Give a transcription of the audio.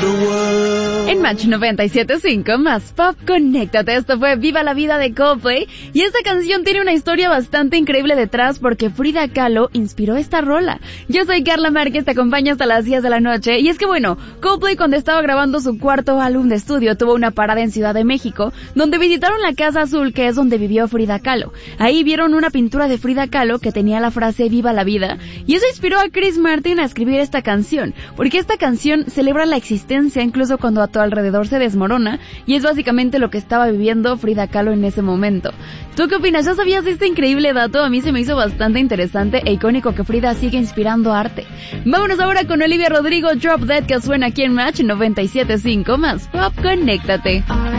En Match 97.5 más Pop, conéctate. Esto fue Viva la Vida de Coldplay. Y esta canción tiene una historia bastante increíble detrás porque Frida Kahlo inspiró esta rola. Yo soy Carla Márquez, te acompaño hasta las 10 de la noche. Y es que bueno, Coldplay cuando estaba grabando su cuarto álbum de estudio tuvo una parada en Ciudad de México, donde visitaron la Casa Azul, que es donde vivió Frida Kahlo. Ahí vieron una pintura de Frida Kahlo que tenía la frase Viva la Vida. Y eso inspiró a Chris Martin a escribir esta canción, porque esta canción celebra la existencia incluso cuando a tu alrededor se desmorona, y es básicamente lo que estaba viviendo Frida Kahlo en ese momento. ¿Tú qué opinas? ¿Ya sabías este increíble dato? A mí se me hizo bastante interesante e icónico que Frida sigue inspirando arte. Vámonos ahora con Olivia Rodrigo, Drop Dead, que suena aquí en Match 97.5 más Pop, conéctate.